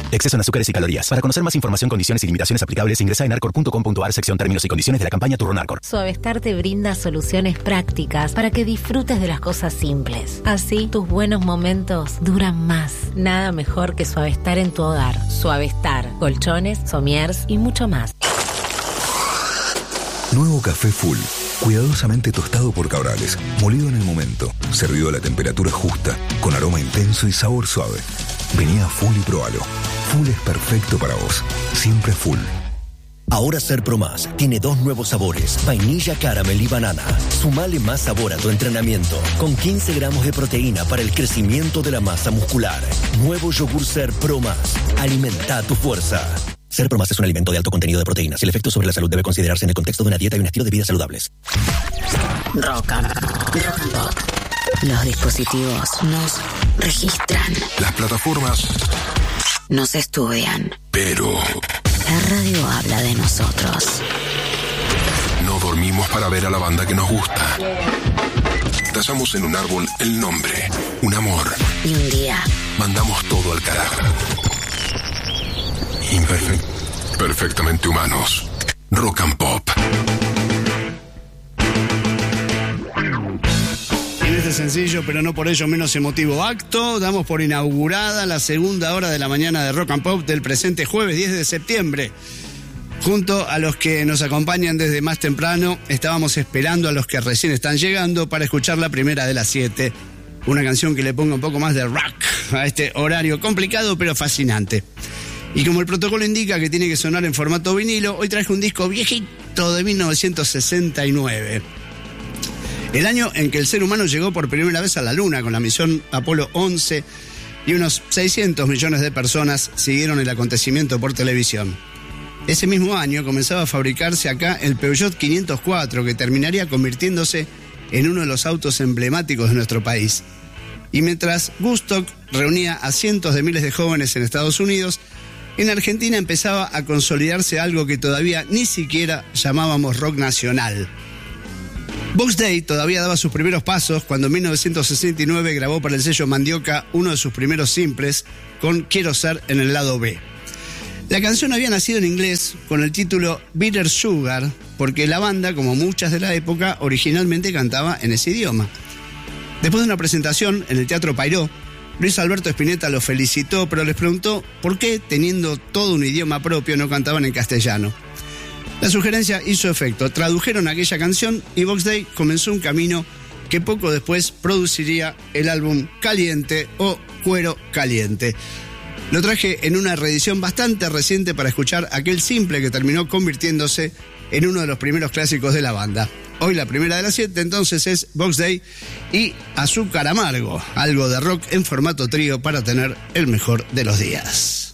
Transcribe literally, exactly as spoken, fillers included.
Exceso en azúcares y calorías. Para conocer más información, condiciones y limitaciones aplicables, ingresa en arcor punto com punto a r, sección términos y condiciones de la campaña Turrón Arcor. Suavestar te brinda soluciones prácticas para que disfrutes de las cosas simples. Así, tus buenos momentos duran más. Nada mejor que Suavestar en tu hogar. Suavestar, colchones, somiers y mucho más. Nuevo café Full, cuidadosamente tostado por Cabrales, molido en el momento, servido a la temperatura justa, con aroma intenso y sabor suave. Vení a Full y probalo. Full es perfecto para vos, siempre Full. Ahora Ser Pro Más tiene dos nuevos sabores, vainilla, caramel y banana. Sumale más sabor a tu entrenamiento, con quince gramos de proteína para el crecimiento de la masa muscular. Nuevo yogur Ser Pro Más, alimenta tu fuerza. Ser Pro Más es un alimento de alto contenido de proteínas. El efecto sobre la salud debe considerarse en el contexto de una dieta y un estilo de vida saludables. Rock and, rock and pop. Los dispositivos nos registran. Las plataformas nos estudian. Pero la radio habla de nosotros. No dormimos para ver a la banda que nos gusta. Trazamos en un árbol el nombre, un amor. Y un día mandamos todo al carajo. Imperfect, perfectamente humanos. Rock and Pop. En este sencillo, pero no por ello menos emotivo acto, damos por inaugurada la segunda hora de la mañana de Rock and Pop del presente jueves diez de septiembre. Junto a los que nos acompañan desde más temprano, estábamos esperando a los que recién están llegando para escuchar la primera de las siete. Una canción que le ponga un poco más de rock a este horario complicado pero fascinante. Y como el protocolo indica que tiene que sonar en formato vinilo, hoy traje un disco viejito de mil novecientos sesenta y nueve. El año en que el ser humano llegó por primera vez a la Luna con la misión Apolo once y unos seiscientos millones de personas siguieron el acontecimiento por televisión. Ese mismo año comenzaba a fabricarse acá el Peugeot quinientos cuatro, que terminaría convirtiéndose en uno de los autos emblemáticos de nuestro país. Y mientras Woodstock reunía a cientos de miles de jóvenes en Estados Unidos, en Argentina empezaba a consolidarse algo que todavía ni siquiera llamábamos rock nacional. Box Day todavía daba sus primeros pasos cuando en mil novecientos sesenta y nueve grabó para el sello Mandioca uno de sus primeros simples con Quiero Ser en el lado B. La canción había nacido en inglés con el título Bitter Sugar, porque la banda, como muchas de la época, originalmente cantaba en ese idioma. Después de una presentación en el Teatro Payró, Luis Alberto Spinetta los felicitó, pero les preguntó por qué, teniendo todo un idioma propio, no cantaban en castellano. La sugerencia hizo efecto, tradujeron aquella canción y Box Day comenzó un camino que poco después produciría el álbum Caliente o Cuero Caliente. Lo traje en una reedición bastante reciente para escuchar aquel simple que terminó convirtiéndose en uno de los primeros clásicos de la banda. Hoy la primera de las siete entonces es Box Day y Azúcar Amargo, algo de rock en formato trío para tener el mejor de los días.